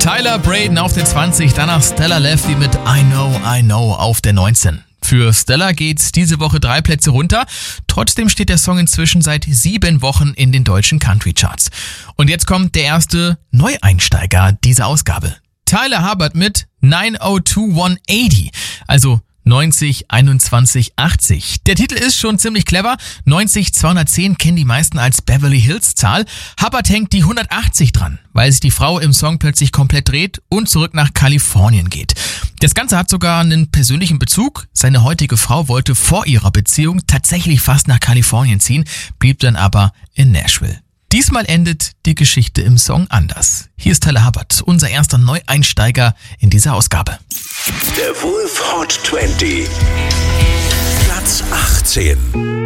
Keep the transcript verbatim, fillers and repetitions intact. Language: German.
Tyler Braden auf der zwanzig, danach Stella Lefty mit I Know, I Know auf der neunzehn. Für Stella geht's diese Woche drei Plätze runter. Trotzdem steht der Song inzwischen seit sieben Wochen in den deutschen Country-Charts. Und jetzt kommt der erste Neueinsteiger dieser Ausgabe. Tyler Hubbard mit neun null zwei eins achtzig, also neunzig, einundzwanzig, achtzig. Der Titel ist schon ziemlich clever. neunzig, zweihundertzehn kennen die meisten als Beverly Hills Zahl. Hubbard hängt die hundertachtzig dran, weil sich die Frau im Song plötzlich komplett dreht und zurück nach Kalifornien geht. Das Ganze hat sogar einen persönlichen Bezug. Seine heutige Frau wollte vor ihrer Beziehung tatsächlich fast nach Kalifornien ziehen, blieb dann aber in Nashville. Diesmal endet die Geschichte im Song anders. Hier ist Tyler Hubbard, unser erster Neueinsteiger in dieser Ausgabe. Der Wolf Hot zwanzig, Platz achtzehn.